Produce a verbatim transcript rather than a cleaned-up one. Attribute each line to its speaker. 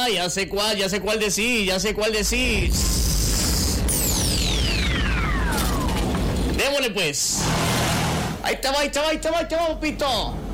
Speaker 1: Ah, ya sé cuál, ya sé cuál decís, ya sé cuál decís. Démosle pues. Ahí está, ahí está, ahí está, ahí está, Pito.